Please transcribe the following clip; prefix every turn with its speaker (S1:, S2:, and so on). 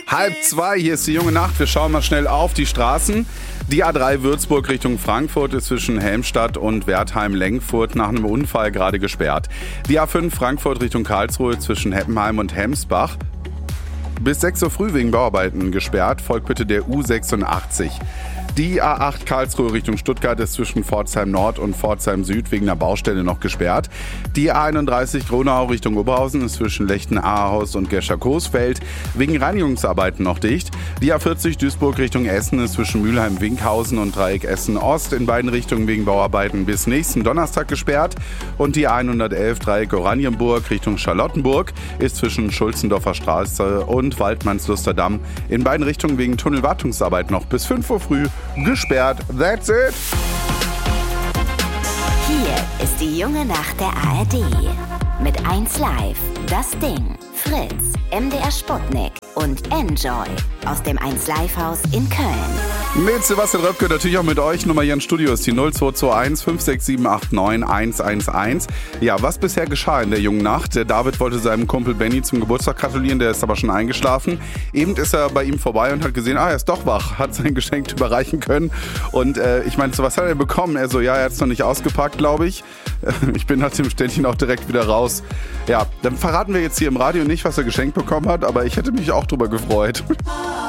S1: 1:30, hier ist die junge Nacht. Wir schauen mal schnell auf die Straßen. Die A3 Würzburg Richtung Frankfurt ist zwischen Helmstadt und Wertheim-Lengfurt nach einem Unfall gerade gesperrt. Die A5 Frankfurt Richtung Karlsruhe zwischen Heppenheim und Hemsbach bis 6 Uhr früh wegen Bauarbeiten gesperrt. Folgt bitte der U86. Die A8 Karlsruhe Richtung Stuttgart ist zwischen Pforzheim Nord und Pforzheim Süd wegen einer Baustelle noch gesperrt. Die A31 Gronau Richtung Oberhausen ist zwischen Lechten-Ahaus und Gescher-Coesfeld wegen Reinigungsarbeiten noch dicht. Die A40 Duisburg Richtung Essen ist zwischen Mülheim-Winkhausen und Dreieck Essen-Ost in beiden Richtungen wegen Bauarbeiten bis nächsten Donnerstag gesperrt. Und die A111 Dreieck Oranienburg Richtung Charlottenburg ist zwischen Schulzendorfer Straße und Waldmannsluster-Damm in beiden Richtungen wegen Tunnelwartungsarbeit noch bis 5 Uhr früh gesperrt. That's it.
S2: Hier ist die junge Nacht der ARD. Mit 1Live, Das Ding, Fritz, MDR Sputnik und Enjoy aus dem 1Live-Haus in Köln.
S1: Mit Sebastian Röpke, natürlich auch mit euch. Nummer hier im Studio ist die 0221 56789 111. Ja, was bisher geschah in der jungen Nacht? Der David wollte seinem Kumpel Benny zum Geburtstag gratulieren, der ist aber schon eingeschlafen. Eben ist er bei ihm vorbei und hat gesehen, er ist doch wach, hat sein Geschenk überreichen können. Und ich meinte so, was hat er bekommen? Er so, ja, er hat es noch nicht ausgepackt, glaube ich. Ich bin nach dem Ständchen auch direkt wieder raus. Ja, dann verraten wir jetzt hier im Radio nicht, was er geschenkt bekommen hat, aber ich hätte mich auch drüber gefreut.